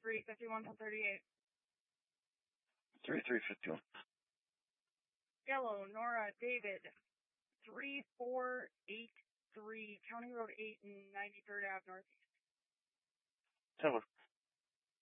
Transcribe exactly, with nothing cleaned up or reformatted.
three fifty-one to thirty-eight. three three fifty-one. Yellow, Nora, David, three four eight three, County Road eight and ninety-third Avenue Northeast. Teller.